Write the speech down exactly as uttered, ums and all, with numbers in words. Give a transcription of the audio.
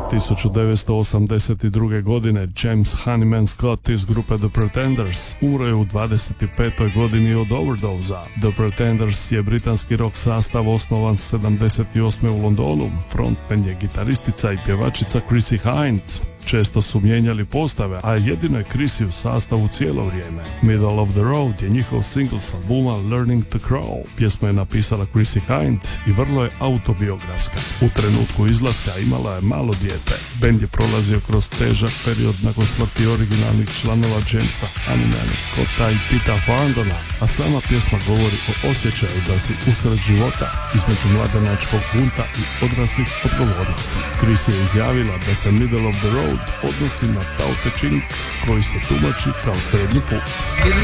tisuću devetsto osamdeset druge. godine James Honeyman Scott iz grupe The Pretenders umro je u dvadeset petoj godini od overdoza. The Pretenders je britanski rock sastav osnovan sedamdeset osme. u Londonu. Frontman je gitaristica i pjevačica Chrissie Hynde. Često su mijenjali postave, a jedino je Chrissie u sastavu cijelo vrijeme. Middle of the Road je njihov single s albuma Learning to Crawl. Pjesma je napisala Chrissie Hynde i vrlo je autobiografska. U trenutku izlaska imala je malo dijete. Band je prolazio kroz težak period nakon smrti originalnih članova Jamesa Honeymana Scotta i Pita Farndona, a sama pjesma govori o osjećaju da si usred života između mladenačkog bunta i odraslih odgovornosti. Chrissie je izjavila da se Middle of the Road odnosi na Tao Te Ching koji se tumači kao srednji put.